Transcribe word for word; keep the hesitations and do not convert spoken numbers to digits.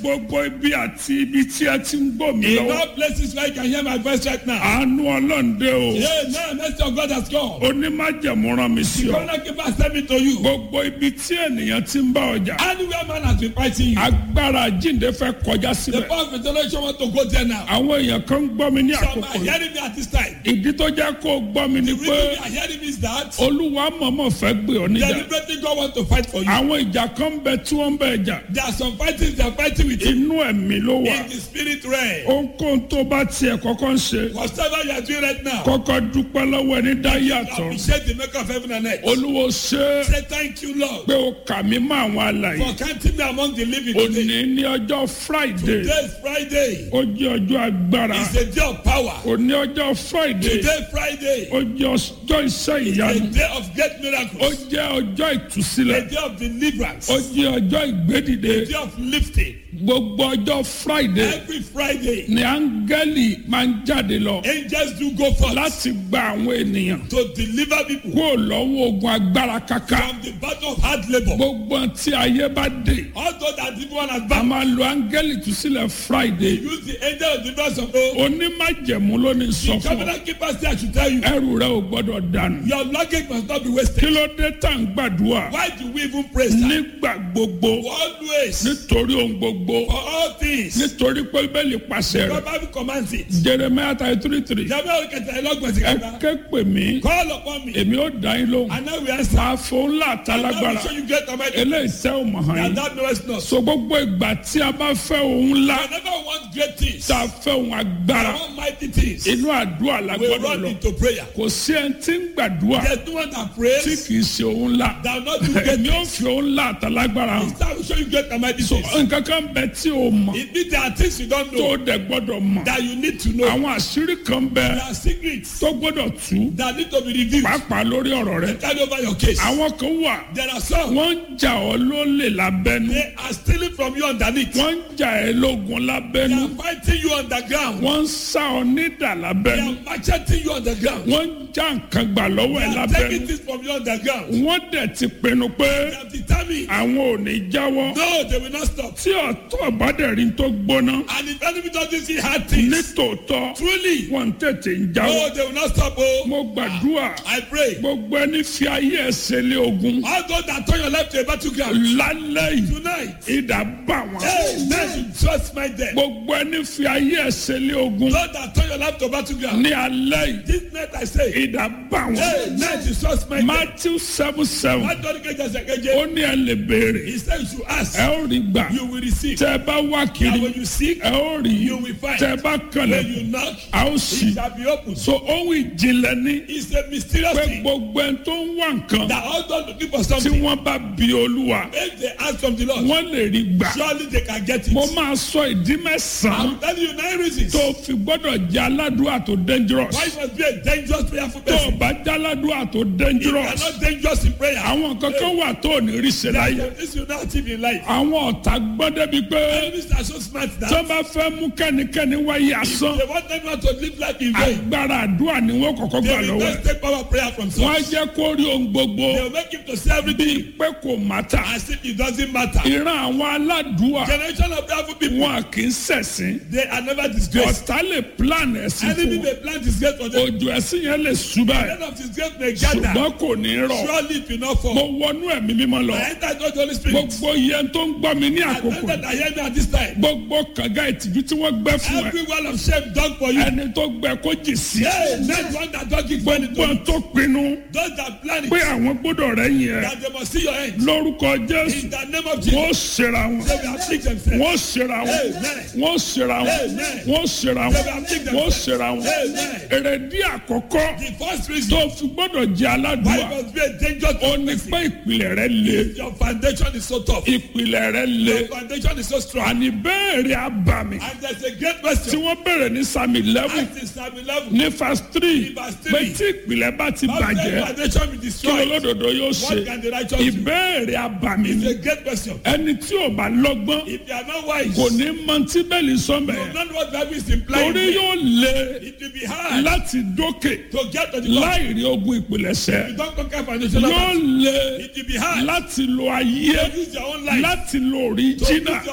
gbogbo ibi àti ibi tí ẹ ti ń gbọ́ mi In lọ́wọ́. all places where you can hear my voice right now. àánú ọlọ́ǹde o. Yeah, now mercy of God has come. onímájẹ̀mú rán mi sí The ọ. covenant keeper sent me to you. gbogbo ibi tí ènìyàn ti ń bá ọjà. Anywhere man has been fighting you. agbára jíǹde fẹ́ kọjá The síbẹ̀. power of resurrection want to go there now. àwọn èèyàn kan ń gbọ́ mi ní Some àkókò are yìí. hearing me at this time. ìdí tó jẹ́ kó o gbọ́ mi ni The pé reason they are hearing me is that olúwa mọ̀mọ́ fẹ́ gbé ọ níjà. deliberately God want to fight for you. àwọn ìjà kan bẹ tí wọ́n ń bẹ jà. There are some fightings they are fighting with you inú ẹ̀mí ló wà. in the spirit realm. ohunkóhun tó bá tiẹ̀ kọ́kọ́ ń ṣe. Whatever you are doing right now, kọ́kọ́ dúpẹ́ lọ́wọ́ ẹni dá yàtọ̀. appreciate the maker of heaven and earth. olúwo ṣe é Say thank you, Lord, pé o kà mí mọ́ àwọn alàyè. for counting me among the living today. òní ní ọjọ́ friday. Today is Friday. ó jẹ́ ọjọ́ agbára. It's a day of power. òní ọjọ́ friday. Today Friday. ó jẹ́ ọjọ́ iṣẹ́ A ìyanu. day of great ó miracles. jẹ́ ọjọ́ A ìtúsílẹ̀. day of deliverance. ó jẹ́ ọjọ́ ìgbédìde. A day of lifting. gbogbo ọjọ́ friday Every Friday, ni áńgẹ́lì máa ń jáde lọ angels do go forth láti gba àwọn ènìyàn to deliver people kúrò lọ́wọ́ ogun agbára kaka. from the battle of hard labor. gbogbo tí ayé bá dé Although that evil one has a bound, máa lo áńgẹ́lì ìtúsílẹ̀ friday. use the angel of deliverance of God. onímájẹ̀mú ló ní sọ The fún ọ covenant keeper say I should tell you, ẹrù rẹ ò gbọ́dọ̀ dànù. your luggage must not be kí wasted. ló dé tá à ń gbàdúrà Why do we even praise that? nígbà gbogbo Always, nítorí ohun gbogbo for all things, nítorí pé bẹ́ẹ̀lì pàṣẹ the rẹ̀. Bible commands it. jeremiah thirty three three Jabẹ́ òkèta ẹlọ́gbọ̀n sí ẹ kẹta. ké pè mí Call upon me, èmi ó dá yín lóhùn. and now we answer. máa fún ńlá And now àtàlágbára we show you great command. eléyìí tẹ́ ò mọ̀ hàn And yín. that knowest not. so gbogbo ìgbà tí a bá fẹ́ ohun ńlá Whenever we want great things, tá a fẹ́ ohun agbára our mighty things, inú àdúrà la we gbọ́dọ̀ run lọ. into prayer. kò sí ẹni tí ń gbàdúrà There's no one that tí prays kì í ṣe ohun ńlá. that will not do great èmi ò things. fi ohun ńlá àtàlágbára hàn. Instead, I will show you great and mighty so things. nǹkan kan bẹ tí o mọ̀ It means there are things you don't tó know dẹ̀ gbọ́dọ̀ mọ̀. that you need to know. àwọn àṣírí kan bẹ There are secrets tó gbọ́dọ̀ tú that need to be revealed. pàápàá lórí ọ̀rọ̀ rẹ. Carry over your case. àwọn kan wà There are some, wọ́n ń jà ọ́ lólè lábẹ́nú. they are stealing from you underneath. wọ́n ń jà ẹ́ lógun They lábẹ́nú. are fighting you underground. wọ́n ń sá ọ nídà They lábẹ́nú. are macheting you underground. wọ́n ń já nǹkan gbà lọ́wọ́ They ẹ̀ are lábẹ́nú. taking things from you underground. wọ́n dẹ̀ ti pinnu pé They have determined, àwọn ò ní jáwọ́. no, they will not stop. tí ọ̀tọ̀ bá dẹ̀ rí tó gbóná And if enemy doesn't see hard things, nítòótọ́ truly, wọ́n tètè ń no, jáwọ́. they will not stop. Oh, mo gbàdúrà I pray. gbogbo ẹni fi ayé ẹsẹ̀ lé ogun All those that turn your life to a battleground lálẹ́ yìí tonight, ìdá bá wọn. hey, let you trust my death. gbogbo ẹni fi ayé ẹsẹ̀ lé ogun Those that turn your life to battleground, ní alẹ́ yìí this night I say, ìdá bá wọn. hey, let you trust my death. matthew seven seven What God can just ó say, ní ẹ lè béèrè he said you should ask, ẹ ó rí gbà you will receive. tẹ ẹ bá wá And kiri when you seek, ẹ ó rí you will find. tẹ ẹ bá When kànlẹ̀ you knock, a ó it ṣí. shall be opened. so ohun ìjìnlẹ̀ ní It's a mysterious pé thing gbogbo ẹni tó ń wá nǹkan that all those looking for tí something, wọ́n bá bi olúwa if they ask from the Lord, wọ́n lè rí gbà. surely they can get it. mo máa sọ ìdí mẹ́sàn-án I'm telling you nine reasons tó fi gbọ́dọ̀ jẹ́ aládùúrà tó dangerous. why you must be a dangerous prayerful tó o person. bá jẹ́ aládùúrà tó If you dangerous. are not dangerous in prayer, àwọn kankan wà tó ò ní rí ṣe láyé. this will not achieve in life. àwọn ọ̀tá gbọ́n débi pé Enemies are so smart tó that bá fẹ́ mú kẹ́nikẹ́ni wáyé asán they want everyone to live life in vain. agbára àdúrà ni wọ́n kọ́kọ́ They gbà will lọ́wọ́ just ẹ̀. take power prayer from wọ́n á source. jẹ́ kó rí ohun gbogbo They will make him to say everything bíi pé kò mátà. as if it doesn't matter. ìran àwọn aládùúà Generation of prayerful people, wọn kì í ṣẹ̀sín. they are never disgraced. ọ̀tá lè plan ẹ̀sìn Enemy fún may plant disgrace for them. òjò ẹ̀sìn yẹn lè ṣubá ẹ̀ End of disgrace may gather. ṣùgbọ́n kò ní rọ̀. Surely it will not mo fall. wọnú ẹ̀mí mímọ́ lọ. I enter into the Holy Spirit. gbogbo yẹn tó ń gbọ́ mi ní I àkókò enter that hear me at this time. gbogbo kànga ìtìjú tí wọ́n gbẹ́ fún ẹ Every wall of shame done for you. ẹni tó gbẹ kó jì sí. Hey, let one that don't give money to gbọ́n you. tó pinnu Those that plan pé it, àwọn gbọ́dọ̀ rẹ̀ yẹn that they must see your end. lórúkọ jésù In the name of Jesus, wọ́n ṣera wọn they will afflict themselves. wọ́n ṣera wọn Amen. wọ́n ṣera wọn Amen. wọ́n ṣera wọn They will afflict wọ́n themselves. ṣera wọn. Amen. èrèdí àkọ́kọ́ The first reason tó fi gbọ́dọ̀ jẹ́ why aládùúgbà you must be a dangerous ó ní person. pé ìpìlẹ̀ rẹ̀ le Your foundation is so tough. ìpìlẹ̀ rẹ̀ le Your foundation is so strong. àní bẹ́ẹ̀rẹ̀ abàmì And there's a great tí question. wọ́n bẹ̀rẹ̀ ní sami eleven Act in Psalm eleven. ní verse three Ní verse pé three. tí ìpìlẹ̀ bá ti How can bàjẹ́ foundation be kí destroyed? olódodo yóò ṣe What can the righteous do? ìbéèrè abàmì It's ni a great question. ẹni tí ò bá lọ́gbọ́n If they are not wise, kò ní mọ tí bẹ́ẹ̀lì you sọ́mbẹ̀ will not know what Bible is implying. torí yóò le It will be hard láti dókè to get to the top. láì rí ogun ìpìlẹ̀ṣẹ̀ You don't conquer foundational yóò battles. le It will be hard láti lo ayé to use your own life láti lo to use òríjínà your